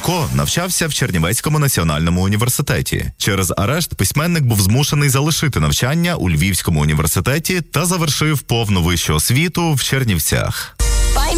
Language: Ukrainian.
Франко навчався в Чернівецькому національному університеті. Через арешт письменник був змушений залишити навчання у Львівському університеті та завершив повну вищу освіту в Чернівцях.